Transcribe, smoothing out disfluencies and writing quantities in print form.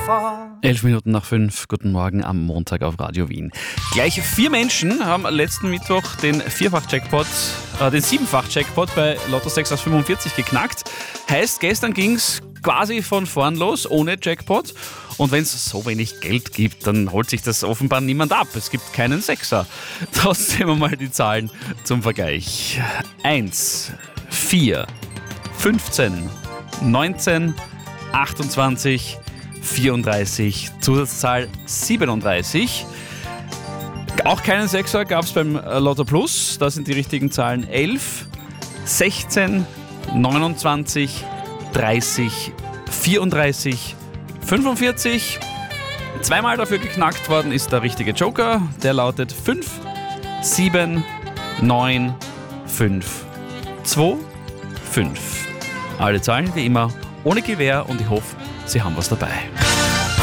11 Minuten nach 5, guten Morgen am Montag auf Radio Wien. Gleich 4 Menschen haben letzten Mittwoch den den 7-fach-Jackpot bei Lotto 6 aus 45 geknackt. Heißt, gestern ging es quasi von vorn los, ohne Jackpot. Und wenn es so wenig Geld gibt, dann holt sich das offenbar niemand ab. Es gibt keinen Sechser. Trotzdem einmal die Zahlen zum Vergleich. 1, 4, 15, 19, 28, 34, Zusatzzahl 37. Auch keinen Sechser gab es beim Lotto Plus. Da sind die richtigen Zahlen 11, 16, 29, 30, 34, 45. Zweimal dafür geknackt worden ist der richtige Joker. Der lautet 5, 7, 9, 5, 2, 5. Alle Zahlen wie immer ohne Gewähr und ich hoffe, Sie haben was dabei.